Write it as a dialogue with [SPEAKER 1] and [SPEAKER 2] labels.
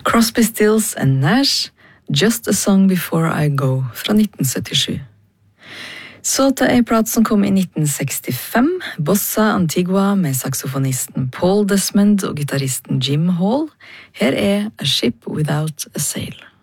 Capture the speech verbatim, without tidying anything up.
[SPEAKER 1] Crosby, Stills and Nash, Just a Song Before I Go, fra nitten syttisju. Så til en prat som kom i nitten sekstifem, Bossa Antigua med saksofonisten Paul Desmond og gitarristen Jim Hall. Her er A Ship Without a Sail.